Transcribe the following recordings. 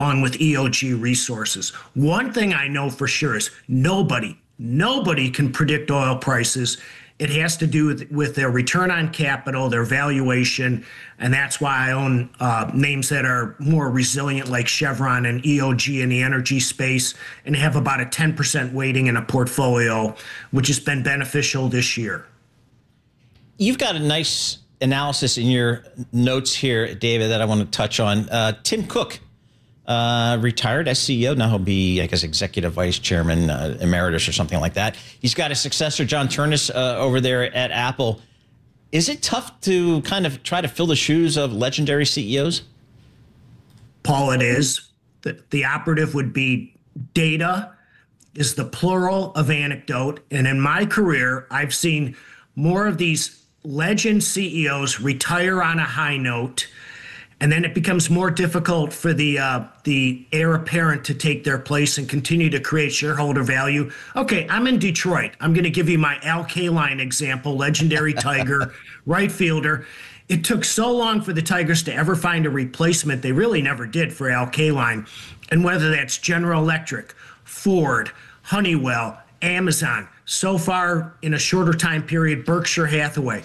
along with EOG Resources. One thing I know for sure is nobody can predict oil prices. It has to do with their return on capital, their valuation, and that's why I own names that are more resilient like Chevron and EOG in the energy space, and have about a 10% weighting in a portfolio, which has been beneficial this year. You've got a nice analysis in your notes here, David, that I want to touch on. Tim Cook retired as CEO. Now he'll be, I guess, executive vice chairman emeritus or something like that. He's got a successor, John Ternus, over there at Apple. Is it tough to kind of try to fill the shoes of legendary CEOs? Paul, it is. The operative would be data is the plural of anecdote. And in my career, I've seen more of these legend CEOs retire on a high note, and then it becomes more difficult for the heir apparent to take their place and continue to create shareholder value. Okay, I'm in Detroit. I'm going to give you my Al Kaline example, legendary Tiger, right fielder. It took so long for the Tigers to ever find a replacement. They really never did for Al Kaline. And whether that's General Electric, Ford, Honeywell, Amazon, so far in a shorter time period, Berkshire Hathaway.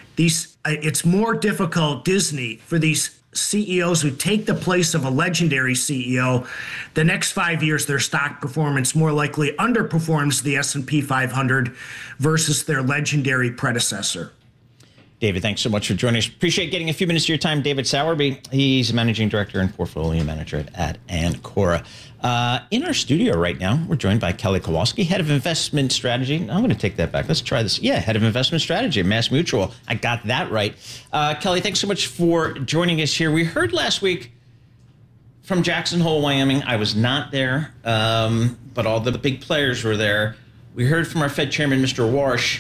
It's more difficult, Disney, for these CEOs who take the place of a legendary CEO. The next 5 years, their stock performance more likely underperforms the S&P 500 versus their legendary predecessor. David, thanks so much for joining us. Appreciate getting a few minutes of your time. David Sowerby, he's managing director and portfolio manager at Ancora. In our studio right now, we're joined by Kelly Kowalski, head of investment strategy. I'm going to take that back. Let's try this. Yeah, head of investment strategy at Mass Mutual. I got that right. Kelly, thanks so much for joining us here. We heard last week from Jackson Hole, Wyoming. I was not there, but all the big players were there. We heard from our Fed chairman, Mr. Warsh,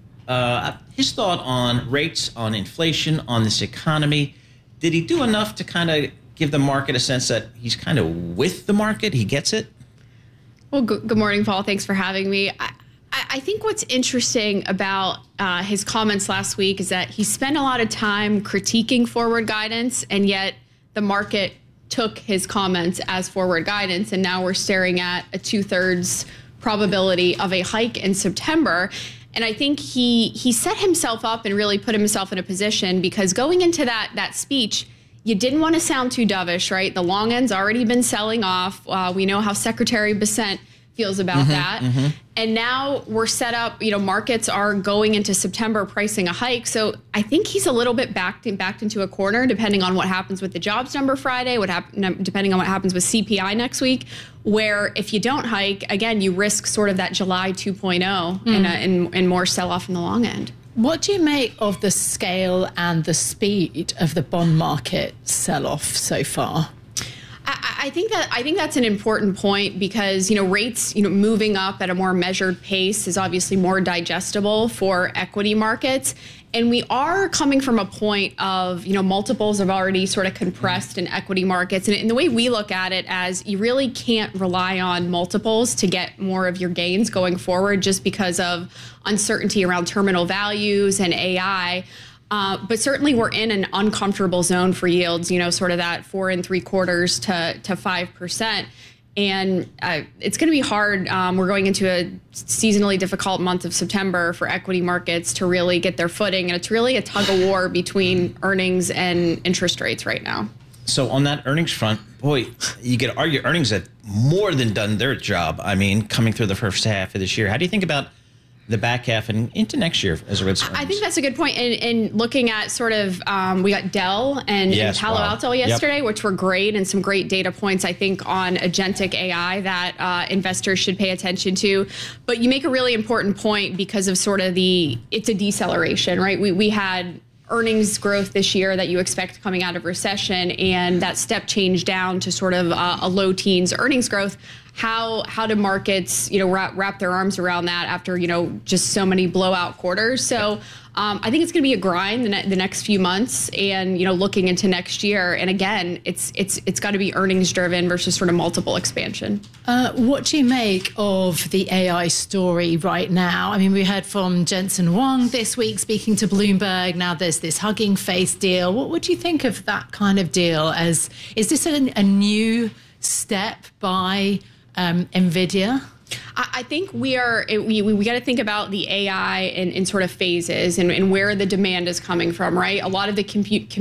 his thought on rates, on inflation, on this economy. Did he do enough to kind of give the market a sense that he's kind of with the market? He gets it? Well, good morning, Paul. Thanks for having me. I think what's interesting about his comments last week is that he spent a lot of time critiquing forward guidance, and yet the market took his comments as forward guidance, and now we're staring at a 2/3 probability of a hike in September. And I think he set himself up and really put himself in a position, because going into that speech, you didn't want to sound too dovish, right? The long end's already been selling off. We know how Secretary Bessent feels about that. And now we're set up, markets are going into September pricing a hike. So I think he's a little bit backed into a corner, depending on what happens with the jobs number Friday, depending on what happens with CPI next week, where if you don't hike, again, you risk sort of that July 2.0 and more sell-off in the long end. What do you make of the scale and the speed of the bond market sell-off so far? I think that's an important point, because rates moving up at a more measured pace is obviously more digestible for equity markets, and we are coming from a point of multiples have already sort of compressed in equity markets, and the way we look at it as you really can't rely on multiples to get more of your gains going forward, just because of uncertainty around terminal values and AI. But certainly we're in an uncomfortable zone for yields, sort of that 4 3/4 to 5%. And it's going to be hard. We're going into a seasonally difficult month of September for equity markets to really get their footing. And it's really a tug of war between earnings and interest rates right now. So on that earnings front, boy, you could argue earnings have more than done their job. I mean, coming through the first half of this year. How do you think about the back half and into next year as it relates to earnings? I think that's a good point. And looking at sort of, we got Dell and Palo Alto yesterday, which were great, and some great data points, I think, on agentic AI that investors should pay attention to. But you make a really important point because of sort of it's a deceleration, right? We had earnings growth this year that you expect coming out of recession, and that step change down to sort of a low teens earnings growth. How do markets, wrap their arms around that after, just so many blowout quarters? So I think it's going to be a grind the next few months, and, looking into next year. And again, it's got to be earnings driven versus sort of multiple expansion. What do you make of the AI story right now? I mean, we heard from Jensen Huang this week speaking to Bloomberg. Now there's this Hugging Face deal. What would you think of that kind of deal? Is this a new step by NVIDIA? I think we got to think about the AI in sort of phases and where the demand is coming from, right? A lot of the compute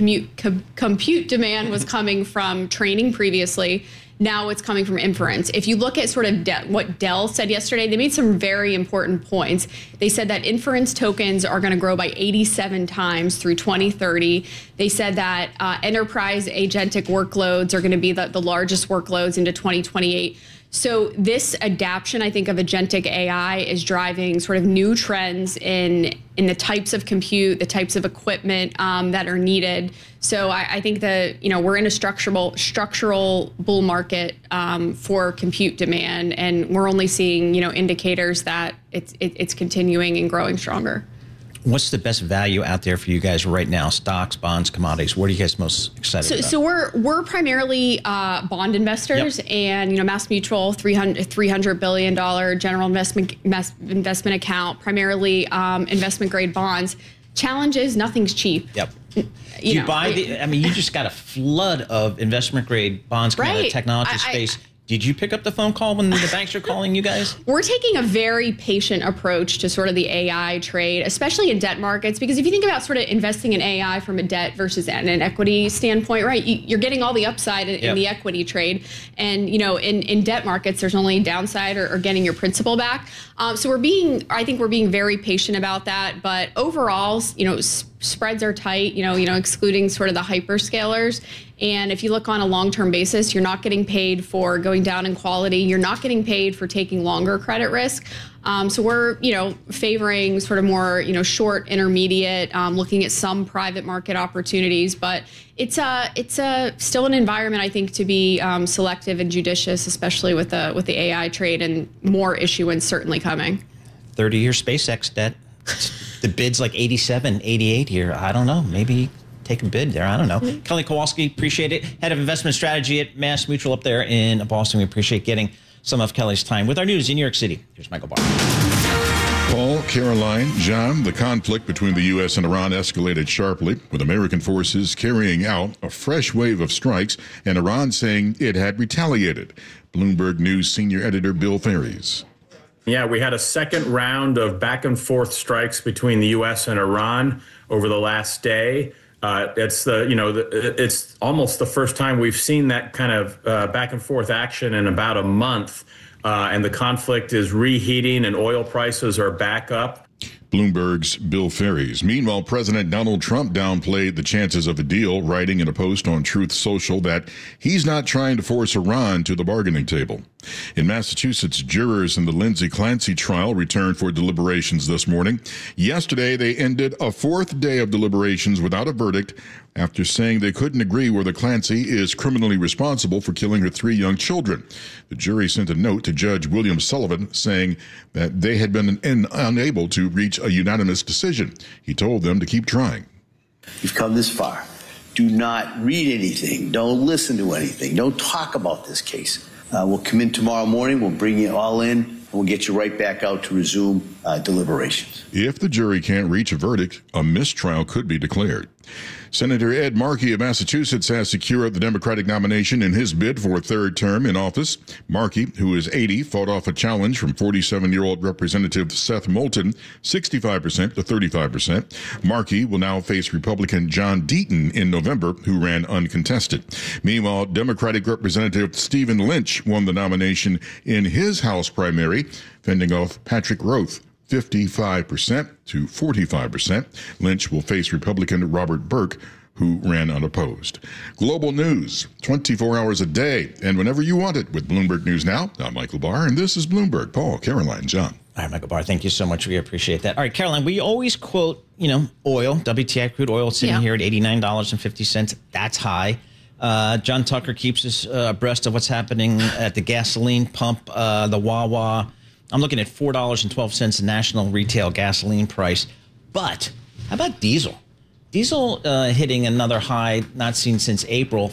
demand was coming from training previously. Now it's coming from inference. If you look at sort of what Dell said yesterday, they made some very important points. They said that inference tokens are going to grow by 87 times through 2030. They said that enterprise agentic workloads are going to be the largest workloads into 2028. So this adaption, I think, of agentic AI is driving sort of new trends in the types of compute, the types of equipment that are needed. So I think that, we're in a structural bull market for compute demand, and we're only seeing, indicators that it's continuing and growing stronger. What's the best value out there for you guys right now? Stocks, bonds, commodities. What are you guys most excited about? So we're primarily bond investors, Yep. and MassMutual, $300 billion general investment account, primarily investment grade bonds. Challenge is nothing's cheap. Yep. You just got a flood of investment grade bonds coming out of the technology space. Did you pick up the phone call when the banks are calling you guys? We're taking a very patient approach to sort of the AI trade, especially in debt markets, because if you think about sort of investing in AI from a debt versus an equity standpoint, right, you're getting all the upside in the equity trade. And, in debt markets, there's only downside or getting your principal back. So I think we're being very patient about that. But overall, spreads are tight, excluding sort of the hyperscalers. And if you look on a long-term basis, you're not getting paid for going down in quality. You're not getting paid for taking longer credit risk. So we're, favoring sort of more, short, intermediate, looking at some private market opportunities. But it's still an environment, I think, to be selective and judicious, especially with the AI trade and more issuance certainly coming. 30-year SpaceX debt. The bid's like 87, 88 here. I don't know. Maybe take a bid there. I don't know. Mm-hmm. Kelly Kowalski, appreciate it. Head of investment strategy at MassMutual up there in Boston. We appreciate getting some of Kelly's time with our news in New York City. Here's Michael Barr. Paul, Caroline, John, the conflict between the U.S. and Iran escalated sharply, with American forces carrying out a fresh wave of strikes and Iran saying it had retaliated. Bloomberg News senior editor Bill Ferries. Yeah, we had a second round of back and forth strikes between the U.S. and Iran over the last day. It's almost the first time we've seen that kind of back and forth action in about a month. And the conflict is reheating and oil prices are back up. Bloomberg's Bill Ferries. Meanwhile, President Donald Trump downplayed the chances of a deal, writing in a post on Truth Social that he's not trying to force Iran to the bargaining table. In Massachusetts, jurors in the Lindsay Clancy trial returned for deliberations this morning. Yesterday, they ended a fourth day of deliberations without a verdict after saying they couldn't agree whether Clancy is criminally responsible for killing her 3 young children. The jury sent a note to Judge William Sullivan saying that they had been unable to reach a unanimous decision. He told them to keep trying. You've come this far. Do not read anything. Don't listen to anything. Don't talk about this case. We'll come in tomorrow morning. We'll bring you all in. And we'll get you right back out to resume deliberations. If the jury can't reach a verdict, a mistrial could be declared. Senator Ed Markey of Massachusetts has secured the Democratic nomination in his bid for a third term in office. Markey, who is 80, fought off a challenge from 47-year-old Representative Seth Moulton, 65% to 35%. Markey will now face Republican John Deaton in November, who ran uncontested. Meanwhile, Democratic Representative Stephen Lynch won the nomination in his House primary, fending off Patrick Roth, 55% to 45%. Lynch will face Republican Robert Burke, who ran unopposed. Global news, 24 hours a day, and whenever you want it with Bloomberg News Now. I'm Michael Barr, and this is Bloomberg. Paul, Caroline, John. All right, Michael Barr, thank you so much. We appreciate that. All right, Caroline, we always quote, oil, WTI crude oil sitting here at $89.50. That's high. John Tucker keeps us abreast of what's happening at the gasoline pump, the Wawa. I'm looking at $4.12 national retail gasoline price. But how about diesel? Diesel hitting another high not seen since April,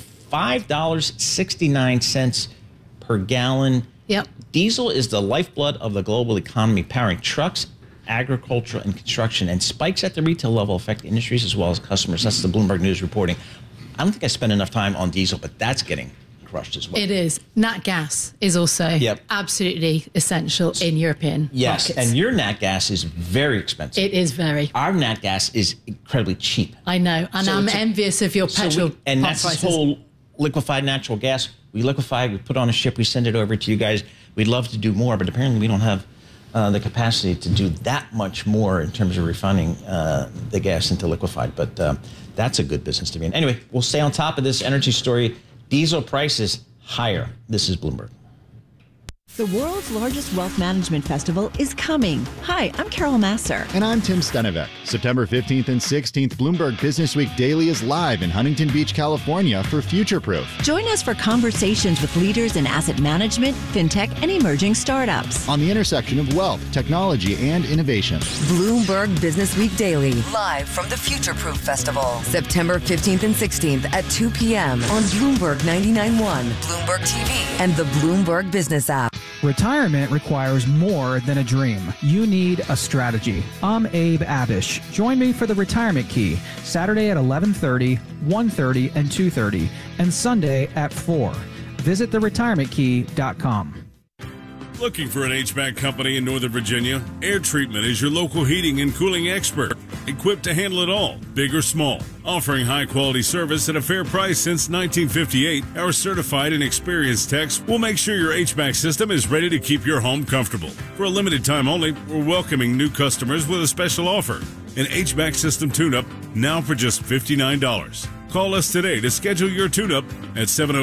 $5.69 per gallon. Yep. Diesel is the lifeblood of the global economy, powering trucks, agriculture, and construction. And spikes at the retail level affect industries as well as customers. That's the Bloomberg News reporting. I don't think I spent enough time on diesel, but that's getting crushed as well. It is. Nat gas is also absolutely essential in European markets. And your nat gas is very expensive. It is very. Our nat gas is incredibly cheap. I know, and I'm envious of your petrol and that's prices. this whole liquefied natural gas. We liquefy, we put on a ship, we send it over to you guys. We'd love to do more, but apparently we don't have the capacity to do that much more in terms of refining the gas into liquefied. But that's a good business to be in. Anyway, we'll stay on top of this energy story. Diesel prices higher. This is Bloomberg. The world's largest wealth management festival is coming. Hi, I'm Carol Masser. And I'm Tim Stenevec. September 15th and 16th, Bloomberg Business Week Daily is live in Huntington Beach, California for Futureproof. Join us for conversations with leaders in asset management, fintech, and emerging startups. On the intersection of wealth, technology, and innovation. Bloomberg Business Week Daily, live from the Futureproof Festival. September 15th and 16th at 2 p.m. on Bloomberg 99.1, Bloomberg TV, and the Bloomberg Business app. Retirement requires more than a dream. You need a strategy. I'm Abe Abish. Join me for the Retirement Key, Saturday at 11:30, 1:30, and 2:30, and Sunday at 4. Visit theretirementkey.com. Looking for an HVAC company in Northern Virginia? Air Treatment is your local heating and cooling expert, equipped to handle it all, big or small. Offering high-quality service at a fair price since 1958, our certified and experienced techs will make sure your HVAC system is ready to keep your home comfortable. For a limited time only, we're welcoming new customers with a special offer. An HVAC system tune-up now for just $59. Call us today to schedule your tune-up at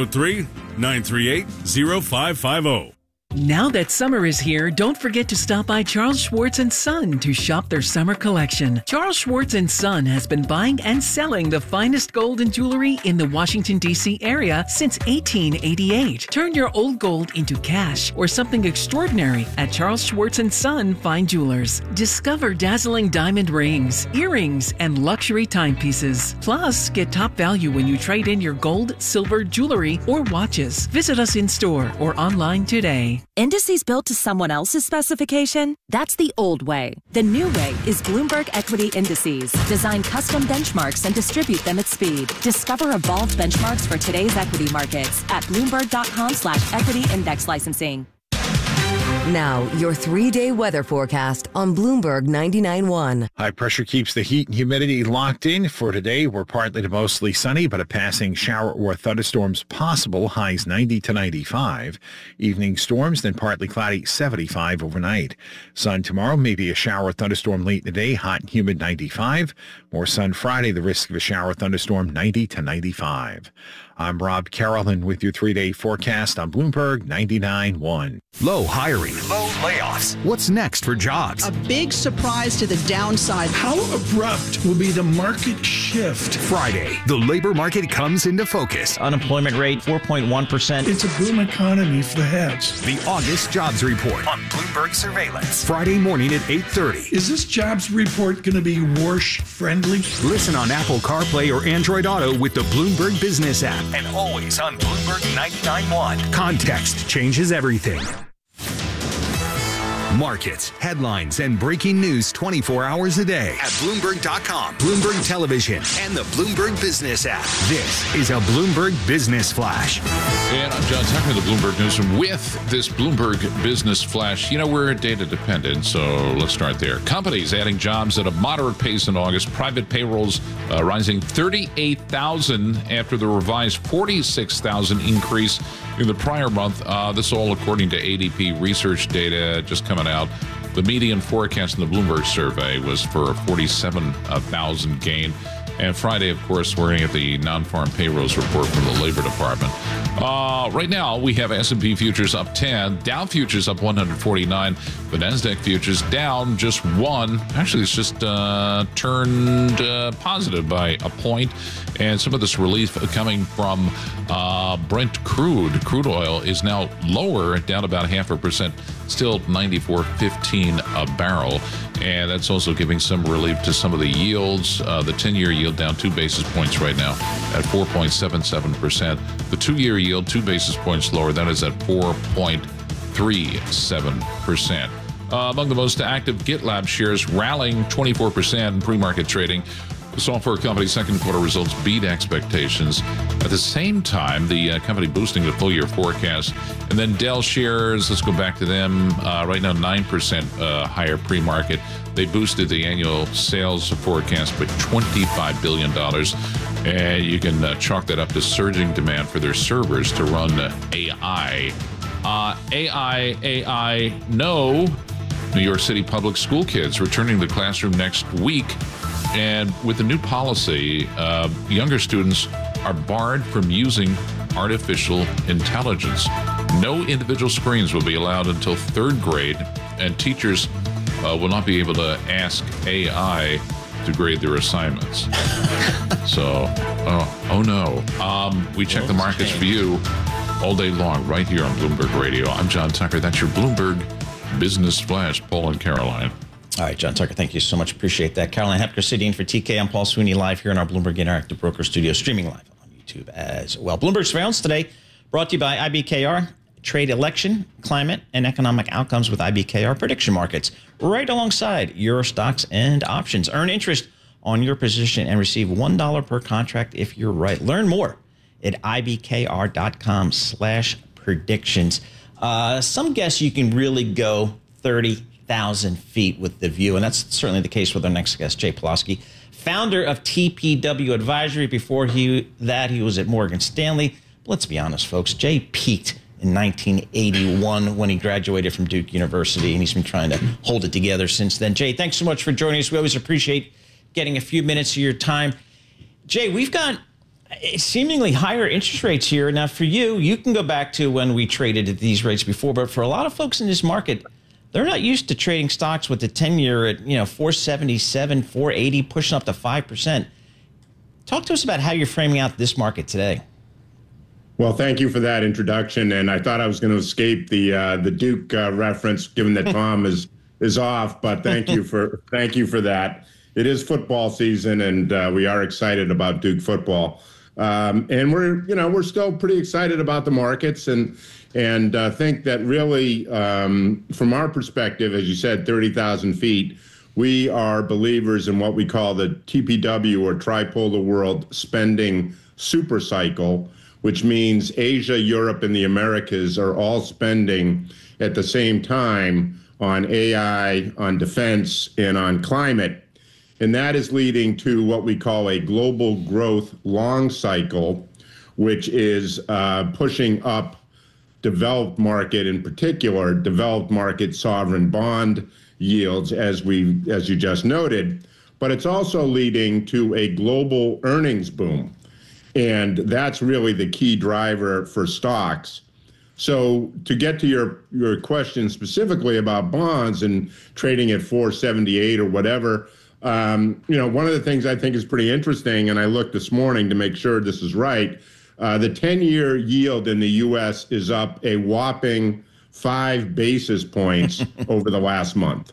703-938-0550. Now that summer is here, don't forget to stop by Charles Schwartz & Son to shop their summer collection. Charles Schwartz & Son has been buying and selling the finest gold and jewelry in the Washington, D.C. area since 1888. Turn your old gold into cash or something extraordinary at Charles Schwartz & Son Fine Jewelers. Discover dazzling diamond rings, earrings, and luxury timepieces. Plus, get top value when you trade in your gold, silver, jewelry, or watches. Visit us in store or online today. Indices built to someone else's specification? That's the old way. The new way is Bloomberg Equity Indices. Design custom benchmarks and distribute them at speed. Discover evolved benchmarks for today's equity markets at Bloomberg.com/equity index licensing. Now, your 3-day weather forecast on Bloomberg 99.1. High pressure keeps the heat and humidity locked in. For today, we're partly to mostly sunny, but a passing shower or thunderstorms possible. Highs 90 to 95. Evening storms, then partly cloudy, 75 overnight. Sun tomorrow, maybe a shower or thunderstorm late in the day, hot and humid 95. More sun Friday, the risk of a shower or thunderstorm 90 to 95. I'm Rob Carolyn with your 3-day forecast on Bloomberg 99.1. Low hiring. Low layoffs. What's next for jobs? A big surprise to the downside. How abrupt will be the market shift? Friday, the labor market comes into focus. Unemployment rate, 4.1%. It's a boom economy for the heads. The August jobs report on Bloomberg Surveillance. Friday morning at 8:30. Is this jobs report going to be Warsh friendly? Listen on Apple CarPlay or Android Auto with the Bloomberg Business app. And always on Bloomberg 99.1. Context changes everything. Markets, headlines, and breaking news 24 hours a day at Bloomberg.com, Bloomberg Television, and the Bloomberg Business app. This is a Bloomberg Business Flash. And I'm John Tucker, the Bloomberg Newsroom, with this Bloomberg Business Flash. You know, we're data dependent, so let's start there. Companies adding jobs at a moderate pace in August. Private payrolls rising 38,000 after the revised 46,000 increase in the prior month. This all according to ADP research data just coming out. The median forecast in the Bloomberg survey was for a 47,000 gain. And Friday, of course, we're going to get the non-farm payrolls report from the Labor Department. Right now, we have S&P futures up 10, Dow futures up 149, the NASDAQ futures down just 1. Actually, it's just turned positive by a point. And some of this relief coming from Brent crude. Crude oil is now lower, down about 0.5%, still $94.15 a barrel. And that's also giving some relief to some of the yields. The 10-year yield down 2 basis points right now at 4.77%. The 2-year yield 2 basis points lower. That is at 4.37%. Among the most active GitLab shares rallying 24% in pre-market trading. The software company's second quarter results beat expectations. At the same time, the company boosting the full year forecast. And then Dell shares, let's go back to them, right now 9% higher pre-market. They boosted the annual sales forecast by $25 billion. And you can chalk that up to surging demand for their servers to run AI. AI, no. New York City public school kids returning to the classroom next week. And with the new policy, younger students are barred from using artificial intelligence. No individual screens will be allowed until third grade, and teachers will not be able to ask AI to grade their assignments. So, oh no. We check the markets for you all day long right here on Bloomberg Radio. I'm John Tucker. That's your Bloomberg Business Flash. Paul and Caroline. All right, John Tucker, thank you so much. Appreciate that. Caroline Hepker sitting in for TK. I'm Paul Sweeney, live here in our Bloomberg Interactive Broker Studio, streaming live on YouTube as well. Bloomberg Surveillance today brought to you by IBKR. Trade election, climate, and economic outcomes with IBKR prediction markets, right alongside your stocks and options. Earn interest on your position and receive $1 per contract if you're right. Learn more at ibkr.com/predictions. Some guess you can really go 30,000 feet with the view, and that's certainly the case with our next guest, Jay Pawlowski, founder of TPW Advisory. Before he was at Morgan Stanley. Let's be honest, folks, Jay peaked in 1981 when he graduated from Duke University, and he's been trying to hold it together since then. Jay, thanks so much for joining us. We always appreciate getting a few minutes of your time. Jay, we've got seemingly higher interest rates here. Now, for you can go back to when we traded at these rates before, but for a lot of folks in this market, they're not used to trading stocks with the 10-year at 477, 480, pushing up to 5%. Talk to us about how you're framing out this market today. Well, thank you for that introduction, and I thought I was going to escape the Duke reference, given that Tom is off. But thank you for that. It is football season, and we are excited about Duke football, and we're still pretty excited about the markets, and think that really, from our perspective, as you said, 30,000 feet, we are believers in what we call the TPW or tripolar world spending super cycle, which means Asia, Europe, and the Americas are all spending at the same time on AI, on defense, and on climate. And that is leading to what we call a global growth long cycle, which is pushing up developed market, in particular, developed market sovereign bond yields, as you just noted. But it's also leading to a global earnings boom. And that's really the key driver for stocks. So to get to your question specifically about bonds and trading at 478 or whatever, one of the things I think is pretty interesting, and I looked this morning to make sure this is right, the 10-year yield in the U.S. is up a whopping 5 basis points over the last month.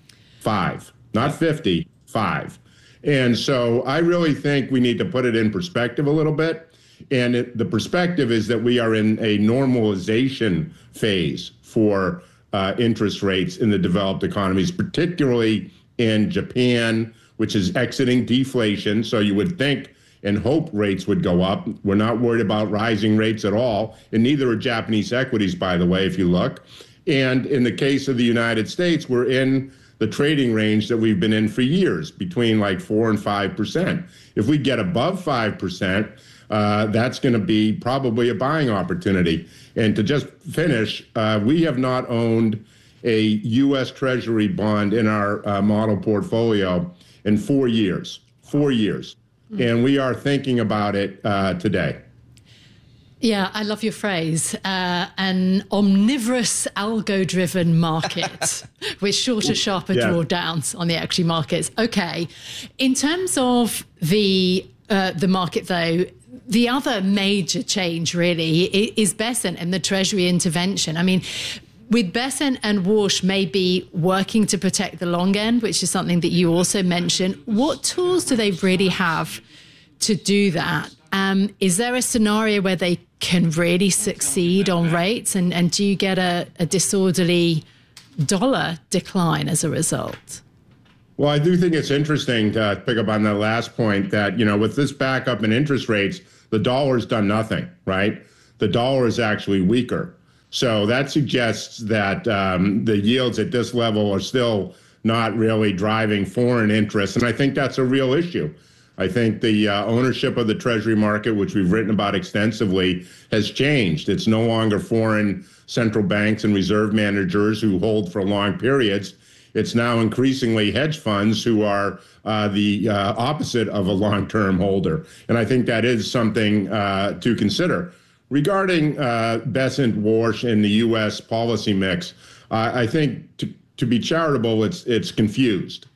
5, not 50, 5. And so I really think we need to put it in perspective a little bit. And the perspective is that we are in a normalization phase for interest rates in the developed economies, particularly in Japan, which is exiting deflation. So you would think and hope rates would go up. We're not worried about rising rates at all. And neither are Japanese equities, by the way, if you look. And in the case of the United States, we're in the trading range that we've been in for years, between like 4 and 5%. If we get above 5%, that's going to be probably a buying opportunity. And to just finish, we have not owned a U.S. Treasury bond in our model portfolio in 4 years. 4 years. And we are thinking about it today. Yeah, I love your phrase, an omnivorous algo-driven market with shorter, sharper drawdowns on the equity markets. Okay, in terms of the market, though, the other major change really is Bessent and the Treasury intervention. I mean, with Bessent and Warsh maybe working to protect the long end, which is something that you also mentioned, what tools do they really have to do that? Is there a scenario where they can really succeed on rates? And do you get a disorderly dollar decline as a result? Well, I do think it's interesting to pick up on that last point that, with this backup in interest rates, the dollar's done nothing, right? The dollar is actually weaker. So that suggests that the yields at this level are still not really driving foreign interest. And I think that's a real issue. I think the ownership of the Treasury market, which we've written about extensively, has changed. It's no longer foreign central banks and reserve managers who hold for long periods. It's now increasingly hedge funds who are the opposite of a long-term holder. And I think that is something to consider. Regarding Bessent-Warsh and the U.S. policy mix, I think to be charitable, it's confused.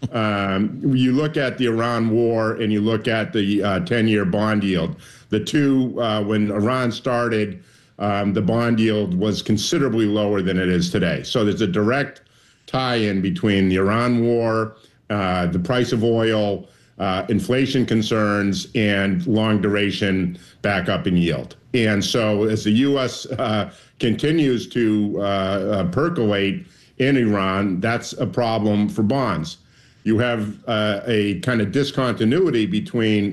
You look at the Iran war and you look at the 10-year bond yield. The two, when Iran started, the bond yield was considerably lower than it is today. So there's a direct tie-in between the Iran war, the price of oil, inflation concerns, and long-duration backup in yield. And so as the U.S. Continues to percolate in Iran, that's a problem for bonds. You have a kind of discontinuity between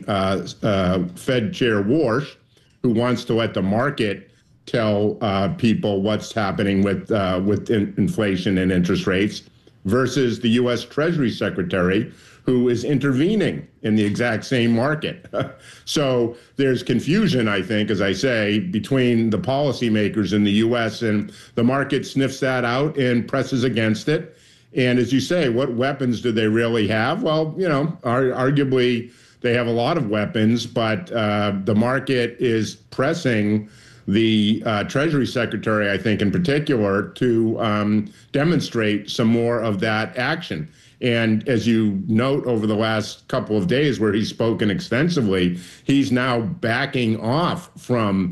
Fed Chair Warsh, who wants to let the market tell people what's happening with inflation and interest rates, versus the U.S. Treasury Secretary, who is intervening in the exact same market. So there's confusion, I think, as I say, between the policymakers in the U.S., and the market sniffs that out and presses against it. And as you say, what weapons do they really have? Well, arguably they have a lot of weapons, but the market is pressing the Treasury Secretary, I think in particular, to demonstrate some more of that action. And as you note over the last couple of days where he's spoken extensively, he's now backing off from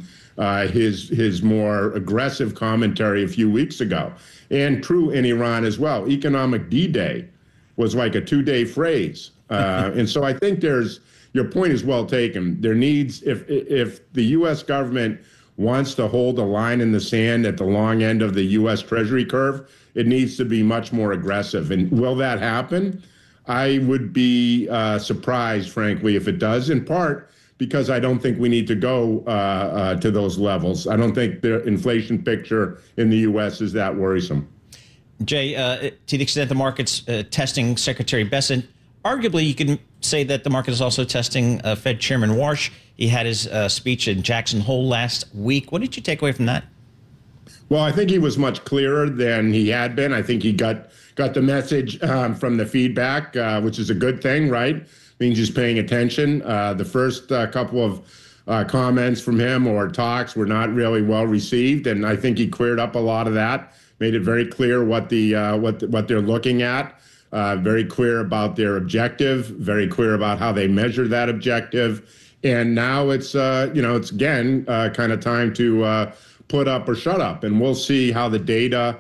his more aggressive commentary a few weeks ago. And true in Iran as well. Economic D-Day was like a 2-day phrase. And so I think your point is well taken. There needs, if the U.S. government wants to hold a line in the sand at the long end of the U.S. Treasury curve, it needs to be much more aggressive. And will that happen? I would be surprised, frankly, if it does, in part because I don't think we need to go to those levels. I don't think the inflation picture in the U.S. is that worrisome. Jay, to the extent the market's testing Secretary Bessent, arguably you can say that the market is also testing Fed Chairman Warsh. He had his speech in Jackson Hole last week. What did you take away from that? Well, I think he was much clearer than he had been. I think he got the message from the feedback, which is a good thing, right? Means he's paying attention. The first couple of comments from him or talks were not really well received, and I think he cleared up a lot of that. Made it very clear what they're looking at. Very clear about their objective. Very clear about how they measure that objective. And now it's it's again kind of time to put up or shut up, and we'll see how the data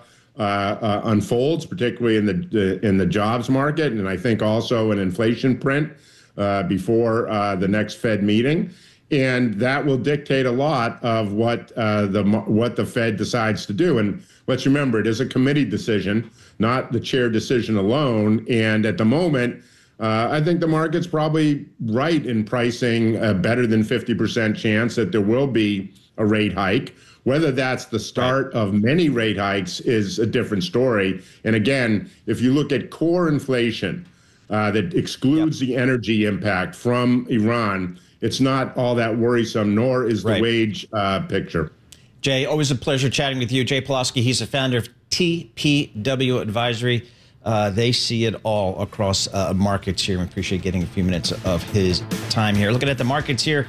unfolds, particularly in the jobs market, and I think also an inflation print before the next Fed meeting, and that will dictate a lot of what the Fed decides to do. And let's remember, it is a committee decision, not the chair decision alone. And at the moment, I think the market's probably right in pricing a better than 50% chance that there will be a rate hike. Whether that's the start of many rate hikes is a different story. And again, if you look at core inflation that excludes the energy impact from Iran, it's not all that worrisome, nor is the wage picture. Jay, always a pleasure chatting with you. Jay Pawlowski, he's the founder of TPW Advisory. They see it all across markets here. We appreciate getting a few minutes of his time here. Looking at the markets here,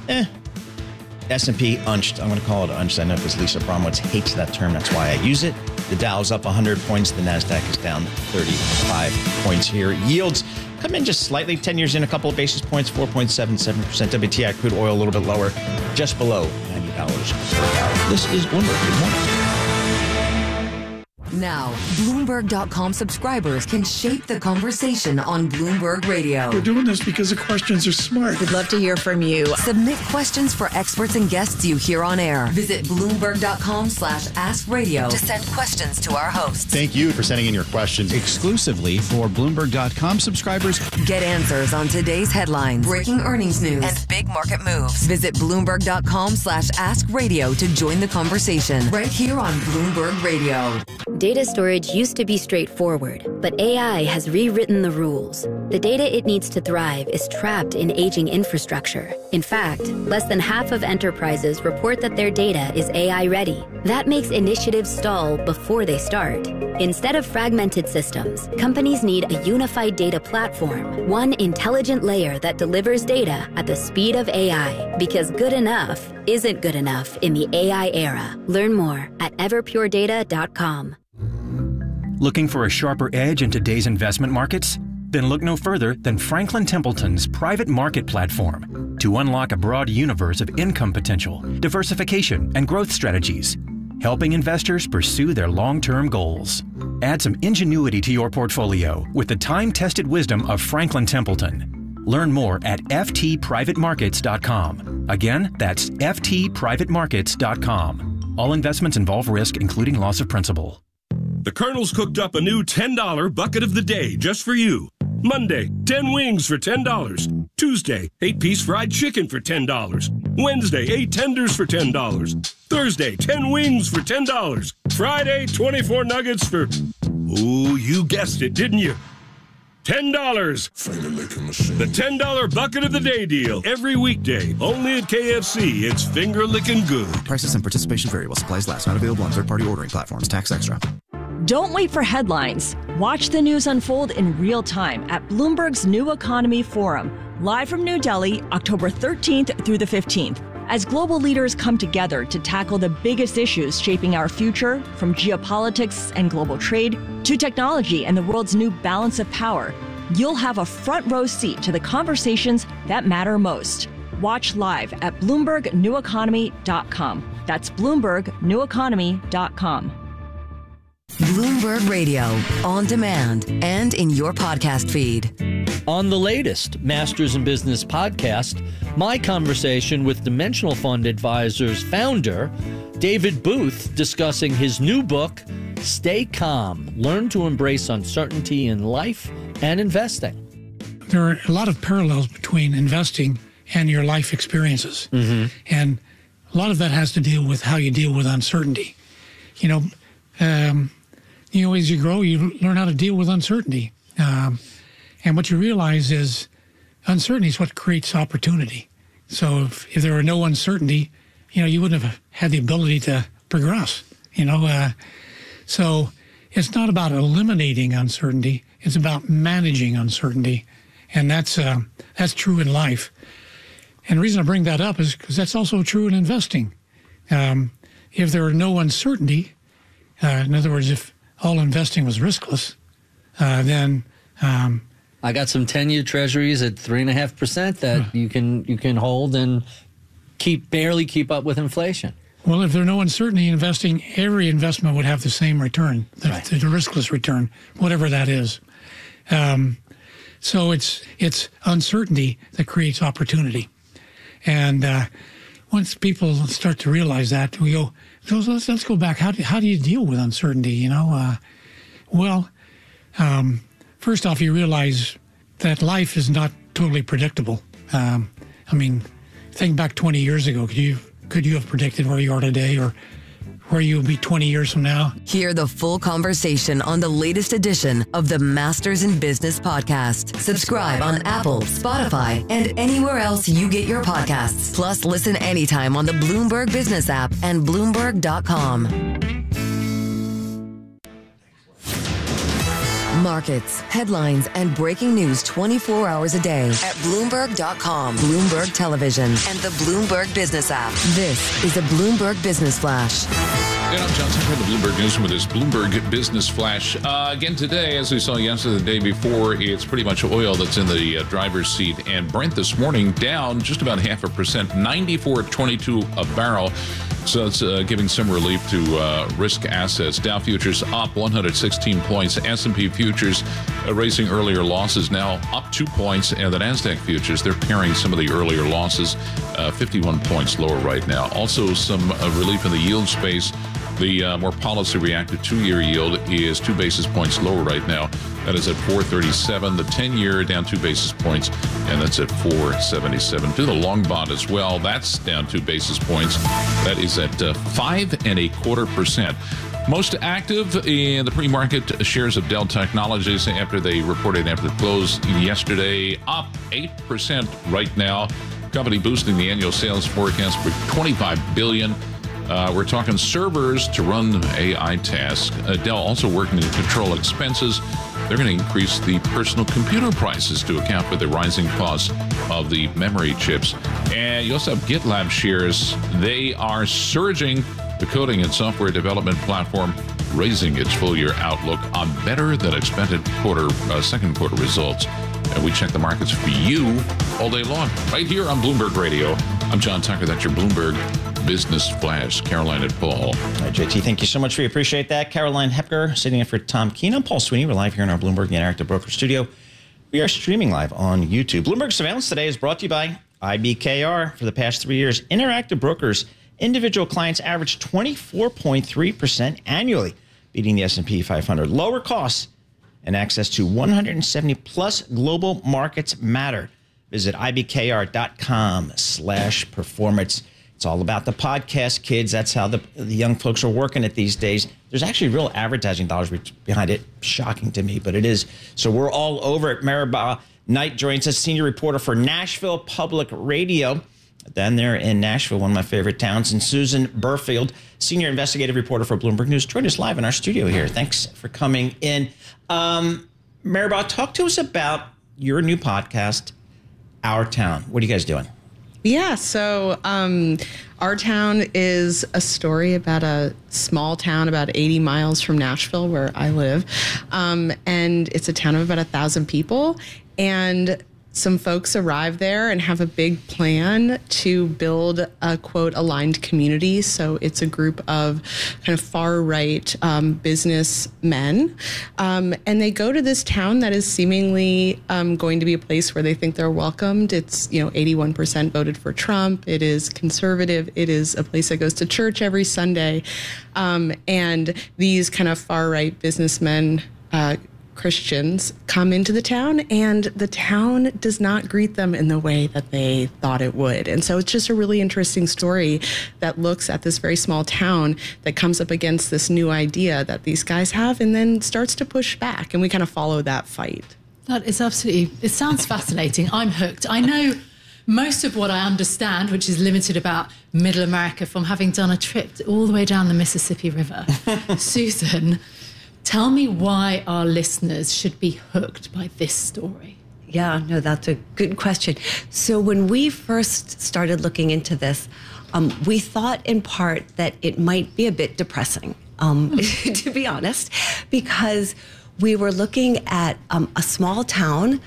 S&P unched. I'm going to call it unched. I know because Lisa Bromwitz hates that term. That's why I use it. The Dow's up 100 points. The NASDAQ is down 35 points here. Yields come in just slightly. 10 years in, a couple of basis points, 4.77%. WTI crude oil a little bit lower, just below $90 per barrel. This is Bloomberg. Good morning. Now, Bloomberg.com subscribers can shape the conversation on Bloomberg Radio. We're doing this because the questions are smart. We'd love to hear from you. Submit questions for experts and guests you hear on air. Visit Bloomberg.com/askradio to send questions to our hosts. Thank you for sending in your questions. Exclusively for Bloomberg.com subscribers. Get answers on today's headlines, breaking earnings news, and big market moves. Visit Bloomberg.com/askradio to join the conversation right here on Bloomberg Radio. Data storage used to be straightforward, but AI has rewritten the rules. The data it needs to thrive is trapped in aging infrastructure. In fact, less than half of enterprises report that their data is AI ready. That makes initiatives stall before they start. Instead of fragmented systems, companies need a unified data platform, one intelligent layer that delivers data at the speed of AI, because good enough isn't good enough in the AI era. Learn more at everpuredata.com. Looking for a sharper edge in today's investment markets? Then look no further than Franklin Templeton's private market platform to unlock a broad universe of income potential, diversification, and growth strategies, helping investors pursue their long-term goals. Add some ingenuity to your portfolio with the time-tested wisdom of Franklin Templeton. Learn more at ftprivatemarkets.com. Again, that's ftprivatemarkets.com. All investments involve risk, including loss of principal. The Colonel's cooked up a new $10 bucket of the day just for you. Monday, 10 wings for $10. Tuesday, 8-piece fried chicken for $10. Wednesday, 8 tenders for $10. Thursday, 10 wings for $10. Friday, 24 nuggets for... Ooh, you guessed it, didn't you? $10. Finger licking machine. The $10 bucket of the day deal. Every weekday. Only at KFC. It's finger licking good. Prices and participation vary while supplies last. Not available on third-party ordering platforms. Tax extra. Don't wait for headlines. Watch the news unfold in real time at Bloomberg's New Economy Forum, live from New Delhi, October 13th through the 15th. As global leaders come together to tackle the biggest issues shaping our future, from geopolitics and global trade to technology and the world's new balance of power, you'll have a front row seat to the conversations that matter most. Watch live at BloombergNewEconomy.com. That's BloombergNewEconomy.com. Bloomberg Radio, on demand and in your podcast feed. On the latest Masters in Business podcast, my conversation with Dimensional Fund Advisors founder David Booth discussing his new book, Stay Calm, Learn to Embrace Uncertainty in Life and Investing. There are a lot of parallels between investing and your life experiences. Mm-hmm. And a lot of that has to deal with how you deal with uncertainty. As you grow, you learn how to deal with uncertainty. And what you realize is uncertainty is what creates opportunity. So if there were no uncertainty, you wouldn't have had the ability to progress, So it's not about eliminating uncertainty. It's about managing uncertainty. And that's true in life. And the reason I bring that up is because that's also true in investing. If there were no uncertainty, in other words, if all investing was riskless, then I got some 10-year treasuries at 3.5% that you can hold and barely keep up with inflation. Well, if there's no uncertainty in investing, every investment would have the same return, the riskless return, whatever that is. So it's uncertainty that creates opportunity. And once people start to realize that, we go, let's go back. How do you deal with uncertainty? First off, you realize that life is not totally predictable. Think back 20 years ago. Could you have predicted where you are today or where you'll be 20 years from now? Hear the full conversation on the latest edition of the Masters in Business podcast. Subscribe on Apple, Spotify, and anywhere else you get your podcasts. Plus, listen anytime on the Bloomberg Business app and Bloomberg.com. Markets, headlines, and breaking news 24 hours a day at Bloomberg.com, Bloomberg Television, and the Bloomberg Business app. This is a Bloomberg Business Flash. And I'm John Tucker, the Bloomberg Newsroom with this Bloomberg Business Flash. Again today, as we saw yesterday, the day before, it's pretty much oil that's in the driver's seat. And Brent this morning down just about 0.5%, 94.22 a barrel. So it's giving some relief to risk assets. Dow futures up 116 points. S&P futures erasing earlier losses, now up 2 points. And the NASDAQ futures, they're pairing some of the earlier losses, 51 points lower right now. Also some relief in the yield space. The more policy-reactive 2-year yield is 2 basis points lower right now. That is at 4.37. The 10-year down 2 basis points, and that's at 4.77. Do the long bond as well. That's down 2 basis points. That is at 5.25%. Most active in the pre-market shares of Dell Technologies after they reported after the close yesterday, up 8% right now. Company boosting the annual sales forecast for $25 billion. We're talking servers to run AI tasks. Dell also working to control expenses. They're going to increase the personal computer prices to account for the rising costs of the memory chips. And you also have GitLab shares. They are surging. The coding and software development platform raising its full-year outlook on better than expected second quarter results. And we check the markets for you all day long, right here on Bloomberg Radio. I'm John Tucker. That's your Bloomberg Business Flash. Caroline and Paul. All right, JT, thank you so much. We appreciate that. Caroline Hepker sitting in for Tom Keene. I'm Paul Sweeney. We're live here in our Bloomberg Interactive Broker Studio. We are streaming live on YouTube. Bloomberg Surveillance today is brought to you by IBKR. For the past 3 years, Interactive Brokers individual clients averaged 24.3% annually, beating the S&P 500. Lower costs and access to 170-plus global markets matter. Visit ibkr.com/performance. It's all about the podcast, kids. That's how the young folks are working it these days. There's actually real advertising dollars behind it. Shocking to me, but it is. So we're all over it. Maribel Knight joins us, senior reporter for Nashville Public Radio. Then they're in Nashville, one of my favorite towns. And Susan Burfield, senior investigative reporter for Bloomberg News, joined us live in our studio here. Thanks for coming in. Maribel, talk to us about your new podcast, Our Town. What are you guys doing? Yeah, so Our Town is a story about a small town about 80 miles from Nashville, where I live. And it's a town of about 1,000 people. And some folks arrive there and have a big plan to build a, quote, aligned community. So it's a group of kind of far-right businessmen. And they go to this town that is seemingly going to be a place where they think they're welcomed. It's, 81% voted for Trump. It is conservative. It is a place that goes to church every Sunday. And these kind of far-right businessmen, Christians, come into the town, and the town does not greet them in the way that they thought it would. And so it's just a really interesting story that looks at this very small town that comes up against this new idea that these guys have and then starts to push back. And we kind of follow that fight. That is absolutely, it sounds fascinating. I'm hooked. I know most of what I understand, which is limited about Middle America, from having done a trip all the way down the Mississippi River. Susan, tell me why our listeners should be hooked by this story. Yeah, no, that's a good question. So when we first started looking into this, we thought in part that it might be a bit depressing, to be honest, because we were looking at a small town,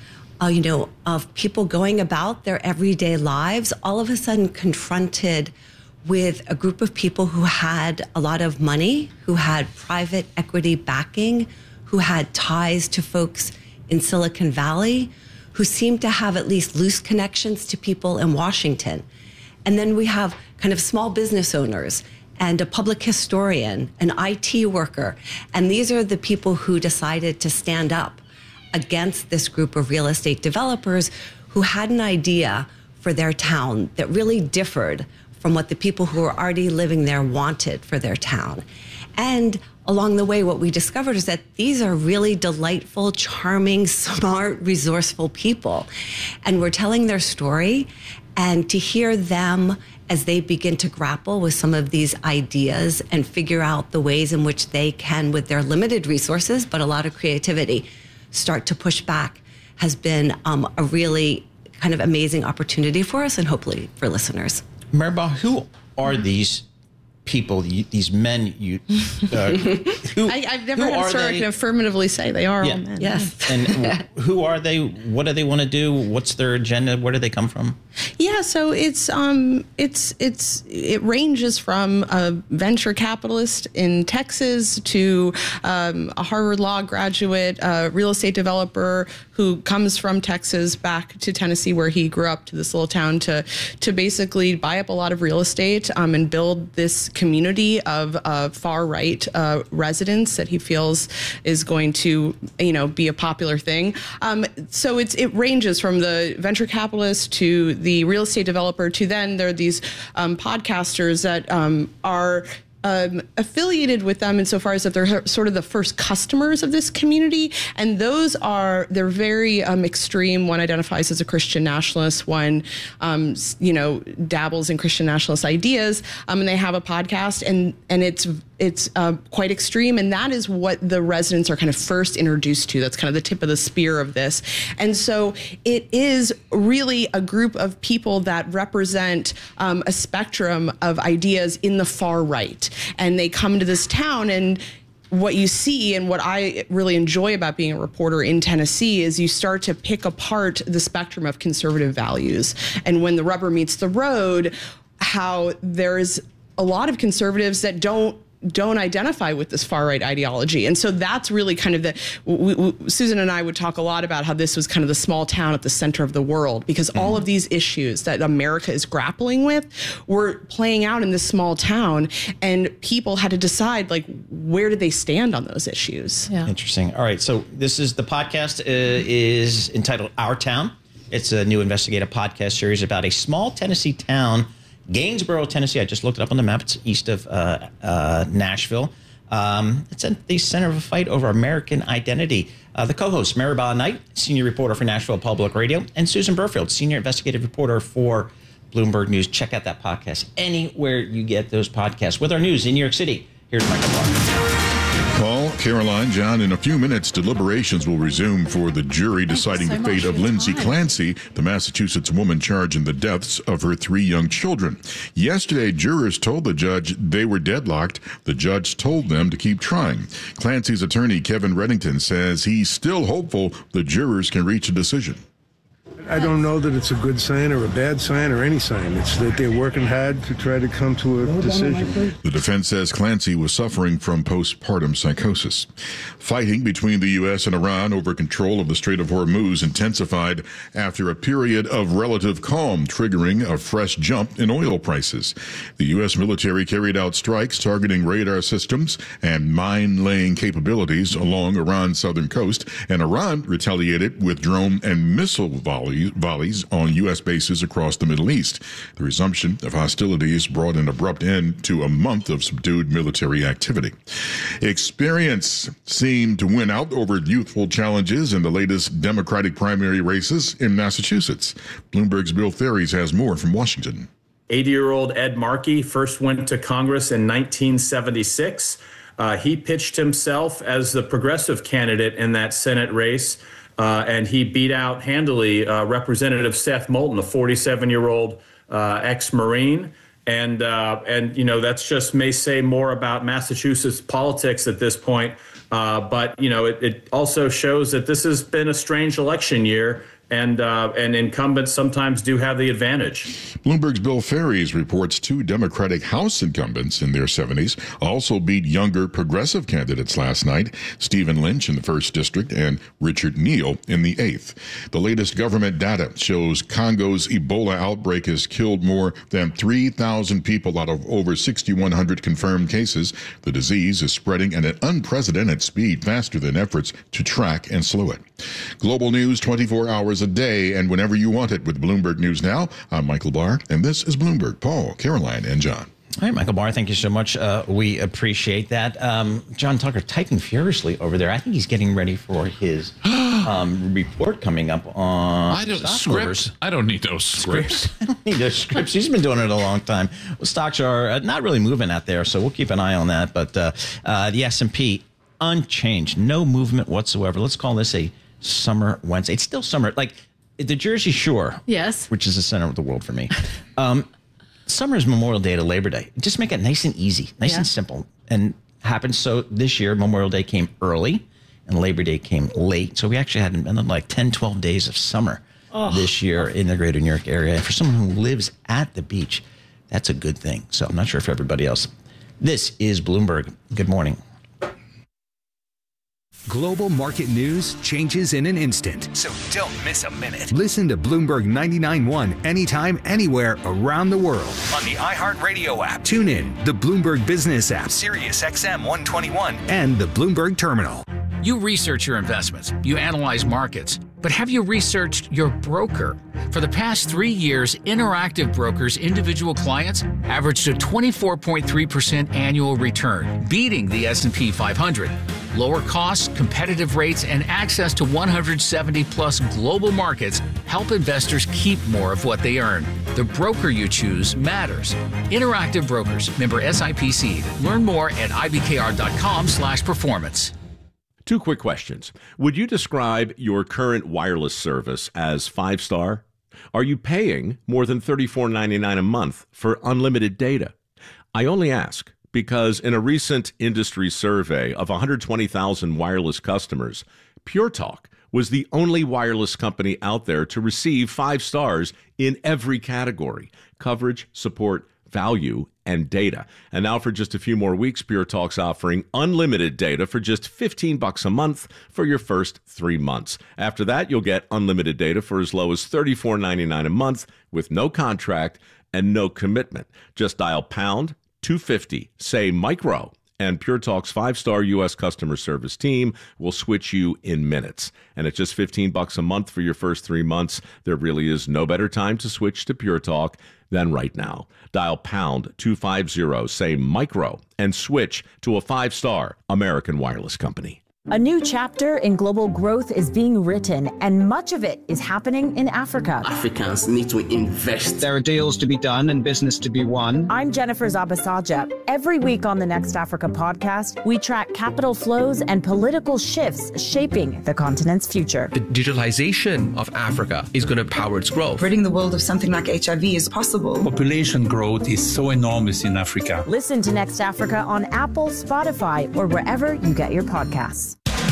of people going about their everyday lives, all of a sudden confronted with a group of people who had a lot of money, who had private equity backing, who had ties to folks in Silicon Valley, who seemed to have at least loose connections to people in Washington. And then we have kind of small business owners and a public historian, an IT worker. And these are the people who decided to stand up against this group of real estate developers who had an idea for their town that really differed from what the people who were already living there wanted for their town. And along the way, what we discovered is that these are really delightful, charming, smart, resourceful people. And we're telling their story, and to hear them as they begin to grapple with some of these ideas and figure out the ways in which they can, with their limited resources, but a lot of creativity, start to push back, has been a really kind of amazing opportunity for us and hopefully for listeners. Maribel, who are these people, these men, who I've never had a story I can affirmatively say they are all men. Yes. And who are they? What do they want to do? What's their agenda? Where do they come from? Yeah, so it ranges from a venture capitalist in Texas to a Harvard Law graduate, a real estate developer who comes from Texas back to Tennessee, where he grew up, to this little town to basically buy up a lot of real estate and build this community of far right residents that he feels is going to be a popular thing. So it ranges from the venture capitalist to the real estate developer to then there are these podcasters that are affiliated with them insofar as that they're sort of the first customers of this community, and they're very extreme. One identifies as a Christian nationalist, one dabbles in Christian nationalist ideas, and they have a podcast, and it's quite extreme, and that is what the residents are kind of first introduced to. That's kind of the tip of the spear of this. And so it is really a group of people that represent a spectrum of ideas in the far right. And they come to this town, and what you see and what I really enjoy about being a reporter in Tennessee is you start to pick apart the spectrum of conservative values. And when the rubber meets the road, how there's a lot of conservatives that don't identify with this far right ideology. And so that's really kind of Susan and I would talk a lot about how this was kind of the small town at the center of the world, because all of these issues that America is grappling with were playing out in this small town, and people had to decide, like, where did they stand on those issues? Yeah. Interesting. All right. So the podcast is entitled Our Town. It's a new investigative podcast series about a small Tennessee town, Gainesboro, Tennessee. I just looked it up on the map. It's east of Nashville. It's at the center of a fight over American identity. The co-hosts, Maribel Knight, senior reporter for Nashville Public Radio, and Susan Burfield, senior investigative reporter for Bloomberg News. Check out that podcast anywhere you get those podcasts. With our news in New York City, here's Michael Barr. Paul, Caroline, John, in a few minutes, deliberations will resume for the jury deciding the fate of Lindsay Clancy, the Massachusetts woman charged in the deaths of her 3 young children. Yesterday, jurors told the judge they were deadlocked. The judge told them to keep trying. Clancy's attorney, Kevin Reddington, says he's still hopeful the jurors can reach a decision. I don't know that it's a good sign or a bad sign or any sign. It's that they're working hard to try to come to a decision. The defense says Clancy was suffering from postpartum psychosis. Fighting between the U.S. and Iran over control of the Strait of Hormuz intensified after a period of relative calm, triggering a fresh jump in oil prices. The U.S. military carried out strikes targeting radar systems and mine-laying capabilities along Iran's southern coast, and Iran retaliated with drone and missile volleys on U.S. bases across the Middle East. The resumption of hostilities brought an abrupt end to a month of subdued military activity. Experience seemed to win out over youthful challenges in the latest Democratic primary races in Massachusetts. Bloomberg's Bill Ferries has more from Washington. 80-year-old Ed Markey first went to Congress in 1976. He pitched himself as the progressive candidate in that Senate race. And he beat out handily Representative Seth Moulton, a 47-year-old ex-Marine. And that's just may say more about Massachusetts politics at this point. But it also shows that this has been a strange election year. And incumbents sometimes do have the advantage. Bloomberg's Bill Ferries reports 2 Democratic House incumbents in their 70s also beat younger progressive candidates last night, Stephen Lynch in the 1st District and Richard Neal in the 8th. The latest government data shows Congo's Ebola outbreak has killed more than 3,000 people out of over 6,100 confirmed cases. The disease is spreading at an unprecedented speed, faster than efforts to track and slow it. Global news 24 hours a day and whenever you want it with Bloomberg News Now. I'm Michael Barr, and this is Bloomberg. Paul, Caroline, and John. All right, Michael Barr, thank you so much. We appreciate that. John Tucker typing furiously over there. I think he's getting ready for his report coming up on scripts. I don't need those scripts. I don't need those scripts. He's been doing it a long time. Well, stocks are not really moving out there, so we'll keep an eye on that. But the S&P unchanged, no movement whatsoever. Let's call this a summer Wednesday. It's still summer. Like the Jersey Shore, yes, which is the center of the world for me. summer is Memorial Day to Labor Day. Just make it nice and easy, nice and simple. And happens so this year, Memorial Day came early and Labor Day came late. So we actually had like 10, 12 days of summer this year in the greater New York area. And for someone who lives at the beach, that's a good thing. So I'm not sure for everybody else. This is Bloomberg. Good morning. Global market news changes in an instant. So don't miss a minute. Listen to Bloomberg 99.1 anytime, anywhere around the world. On the iHeartRadio app. Tune in, the Bloomberg Business app, Sirius XM 121, and the Bloomberg Terminal. You research your investments, you analyze markets, but have you researched your broker? For the past 3 years, Interactive Brokers' individual clients averaged a 24.3% annual return, beating the S&P 500. Lower costs, competitive rates, and access to 170-plus global markets help investors keep more of what they earn. The broker you choose matters. Interactive Brokers, member SIPC. Learn more at ibkr.com/performance. 2 quick questions. Would you describe your current wireless service as 5-star? Are you paying more than $34.99 a month for unlimited data? I only ask because in a recent industry survey of 120,000 wireless customers, Pure Talk was the only wireless company out there to receive 5 stars in every category: coverage, support, value, and data. And now for just a few more weeks, Pure Talk's offering unlimited data for just $15 a month for your first 3 months. After that, you'll get unlimited data for as low as $34.99 a month with no contract and no commitment. Just dial pound 250, say micro, and Pure Talk's 5-star U.S. customer service team will switch you in minutes. And at just $15 a month for your first 3 months, there really is no better time to switch to Pure Talk than right now. Dial pound 250, say micro, and switch to a 5-star American wireless company. A new chapter in global growth is being written, and much of it is happening in Africa. Africans need to invest. There are deals to be done and business to be won. I'm Jennifer Zabasaja. Every week on the Next Africa podcast, we track capital flows and political shifts shaping the continent's future. The digitalization of Africa is going to power its growth. Ridding the world of something like HIV is possible. Population growth is so enormous in Africa. Listen to Next Africa on Apple, Spotify, or wherever you get your podcasts.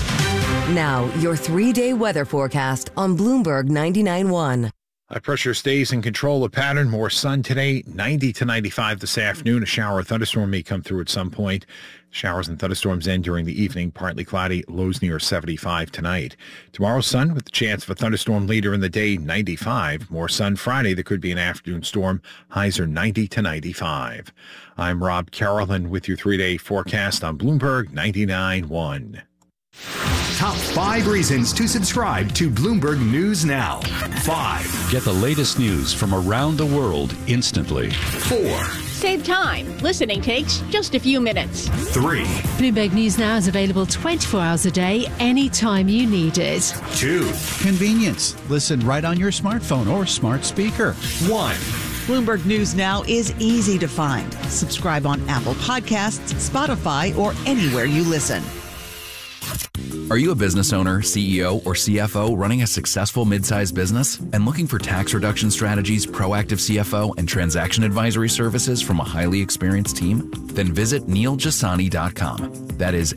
Now, your 3-day weather forecast on Bloomberg 99.1. High pressure stays in control of pattern. More sun today, 90 to 95 this afternoon. A shower or thunderstorm may come through at some point. Showers and thunderstorms end during the evening. Partly cloudy, lows near 75 tonight. Tomorrow, sun with the chance of a thunderstorm later in the day, 95. More sun Friday. There could be an afternoon storm. Highs are 90 to 95. I'm Rob Carolan with your 3-day forecast on Bloomberg 99.1. Top 5 reasons to subscribe to Bloomberg News Now. 5. Get the latest news from around the world instantly. 4. Save time. Listening takes just a few minutes. 3. Bloomberg News Now is available 24 hours a day, anytime you need it. 2. Convenience. Listen right on your smartphone or smart speaker. 1. Bloomberg News Now is easy to find. Subscribe on Apple Podcasts, Spotify, or anywhere you listen. Are you a business owner, CEO, or CFO running a successful mid-sized business and looking for tax reduction strategies, proactive CFO, and transaction advisory services from a highly experienced team? Then visit NeilJasani.com. That is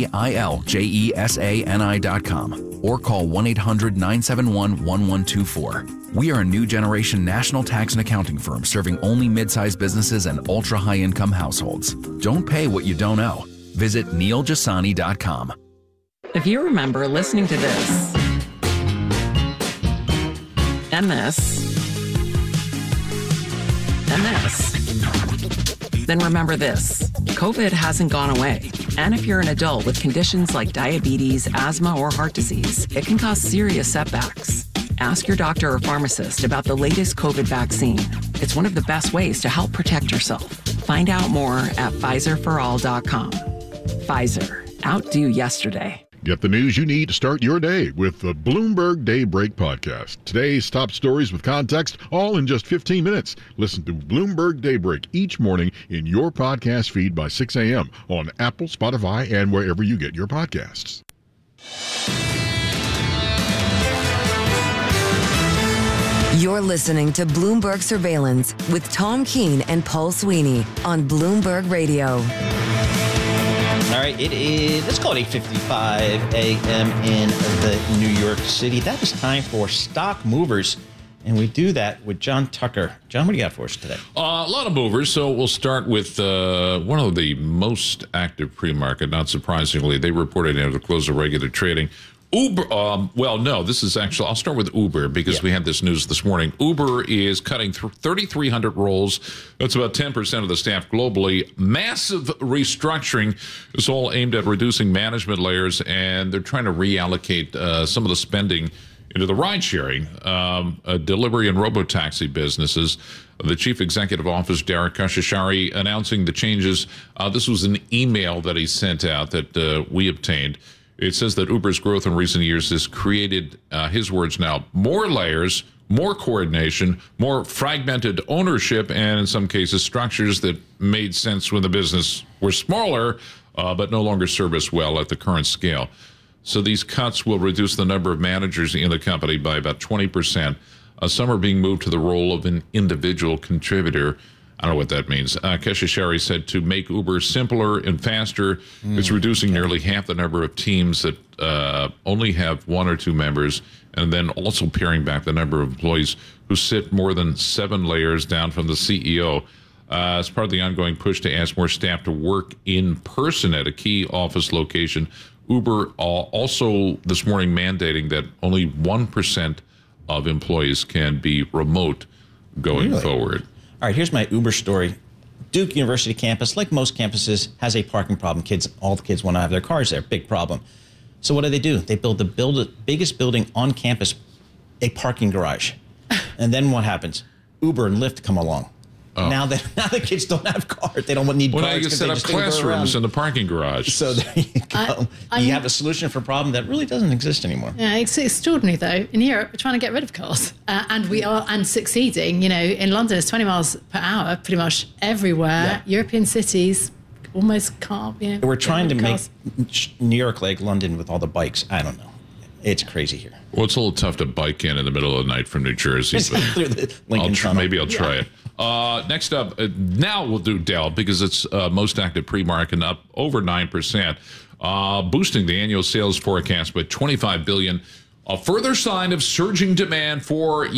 NeilJasani.com. Or call 1-800-971-1124. We are a new generation national tax and accounting firm serving only mid-sized businesses and ultra-high income households. Don't pay what you don't owe. Visit NeilJasani.com. If you remember listening to this, and this, and this, then remember this. COVID hasn't gone away. And if you're an adult with conditions like diabetes, asthma, or heart disease, it can cause serious setbacks. Ask your doctor or pharmacist about the latest COVID vaccine. It's one of the best ways to help protect yourself. Find out more at PfizerForAll.com. Pfizer. Outdo yesterday. Get the news you need to start your day with the Bloomberg Daybreak podcast. Today's top stories with context, all in just 15 minutes. Listen to Bloomberg Daybreak each morning in your podcast feed by 6 a.m. on Apple, Spotify, and wherever you get your podcasts. You're listening to Bloomberg Surveillance with Tom Keene and Paul Sweeney on Bloomberg Radio. All right, it is, let's call it 8:55 a.m. in the New York City. That is time for Stock Movers. And we do that with John Tucker. John, what do you got for us today? A lot of movers. So we'll start with one of the most active pre-market. Not surprisingly, they reported at the close of regular trading. Uber, this is actually, I'll start with Uber because we had this news this morning. Uber is cutting 3,300 roles. That's about 10% of the staff globally. Massive restructuring is all aimed at reducing management layers, and they're trying to reallocate some of the spending into the ride-sharing, delivery, and robotaxi businesses. The chief executive officer, Dara Khosrowshahi, announcing the changes. This was an email that he sent out that we obtained. It says that Uber's growth in recent years has created, his words now, more layers, more coordination, more fragmented ownership, and in some cases, structures that made sense when the business were smaller, but no longer serve us well at the current scale. So these cuts will reduce the number of managers in the company by about 20%. Some are being moved to the role of an individual contributor. I don't know what that means. Khosrowshahi said to make Uber simpler and faster, it's reducing nearly half the number of teams that only have one or two members, and then also paring back the number of employees who sit more than 7 layers down from the CEO. As part of the ongoing push to ask more staff to work in person at a key office location, Uber also this morning mandating that only 1% of employees can be remote going forward. All right, here's my Uber story. Duke University campus, like most campuses, has a parking problem. All the kids want to have their cars there. Big problem. So what do? They build the biggest building on campus, a parking garage. And then what happens? Uber and Lyft come along. Oh. Now the kids don't have cars. They don't need cars. Well, now you can set up classrooms in the parking garage. So there you go. You have a solution for a problem that really doesn't exist anymore. Yeah, it's extraordinary though. In Europe, we're trying to get rid of cars, and succeeding. You know, in London, it's 20 miles per hour, pretty much everywhere. Yeah. European cities almost can't. You know, we're trying to make New York like London with all the bikes. I don't know. It's crazy here. Well, it's a little tough to bike in the middle of the night from New Jersey. But maybe I'll try it. Next up, now we'll do Dell because it's most active pre-market up over 9%, boosting the annual sales forecast by $25 billion. A further sign of surging demand for,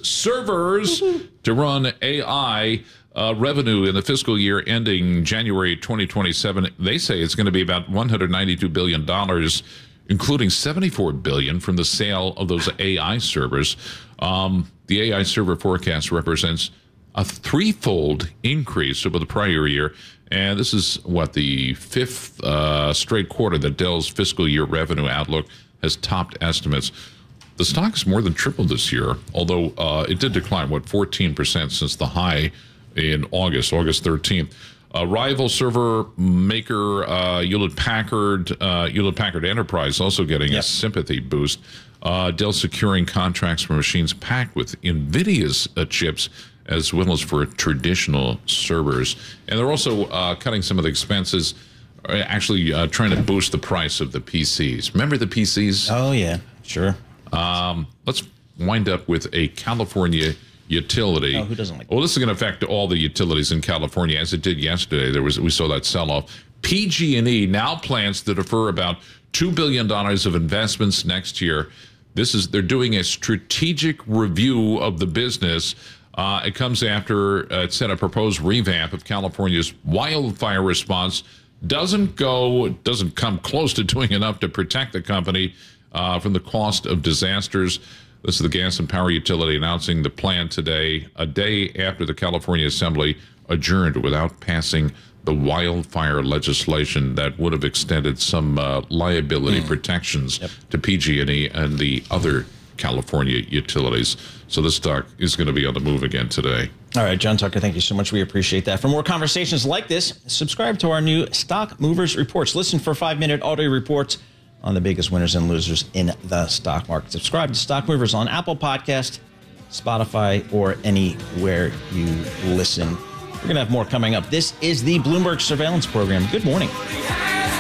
servers to run AI revenue in the fiscal year ending January 2027. They say it's going to be about $192 billion, including $74 billion from the sale of those AI servers. The AI server forecast represents a threefold increase over the prior year. And this is the 5th straight quarter that Dell's fiscal year revenue outlook has topped estimates. The stock's more than tripled this year, although it did decline, 14% since the high in August 13th. Rival server maker Hewlett-Packard Enterprise also getting a sympathy boost. Dell securing contracts for machines packed with NVIDIA's chips, as well as for traditional servers. And they're also cutting some of the expenses, actually trying to boost the price of the PCs. Remember the PCs? Oh, yeah, sure. Let's wind up with a California utility. Oh, who doesn't like that? Well, this is going to affect all the utilities in California, as it did yesterday. We saw that sell-off. PG&E now plans to defer about $2 billion of investments next year. They're doing a strategic review of the business. It comes after it said a proposed revamp of California's wildfire response doesn't come close to doing enough to protect the company from the cost of disasters. This is the gas and power utility announcing the plan today, a day after the California Assembly adjourned without passing the wildfire legislation that would have extended some liability protections to PG&E and the other California utilities. So this stock is going to be on the move again today. All right, John Tucker, thank you so much. We appreciate that. For more conversations like this, subscribe to our new Stock Movers Reports. Listen for 5-minute audio reports on the biggest winners and losers in the stock market. Subscribe to Stock Movers on Apple Podcast, Spotify, or anywhere you listen. We're going to have more coming up. This is the Bloomberg Surveillance Program. Good morning.